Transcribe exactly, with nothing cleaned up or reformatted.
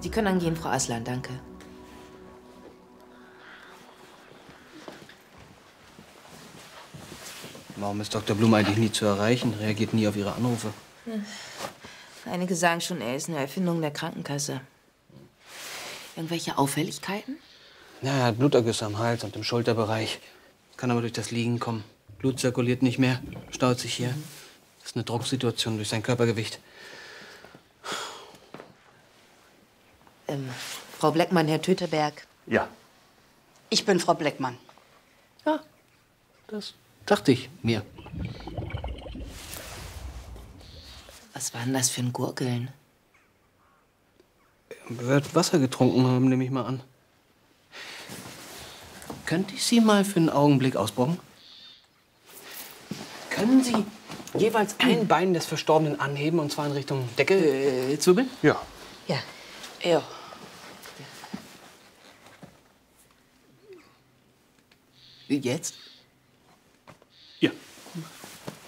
Sie können dann gehen, Frau Aslan, danke. Warum ist Doktor Blum eigentlich nie zu erreichen? Reagiert nie auf Ihre Anrufe. Einige sagen schon, er ist eine Erfindung der Krankenkasse. Irgendwelche Auffälligkeiten? Ja, er hat Blutergüsse am Hals und im Schulterbereich. Kann aber durch das Liegen kommen. Blut zirkuliert nicht mehr, staut sich hier. Das ist eine Drucksituation durch sein Körpergewicht. Ähm, Frau Bleckmann, Herr Töteberg. Ja. Ich bin Frau Bleckmann. Ja, das dachte ich mir. Was war denn das für ein Gurgeln? Er wird Wasser getrunken haben, nehme ich mal an. Könnte ich Sie mal für einen Augenblick ausbrauchen? Können Sie jeweils ein Bein des Verstorbenen anheben, und zwar in Richtung Decke äh, zwirbeln? Ja. Ja. Ja. Jetzt? Ja.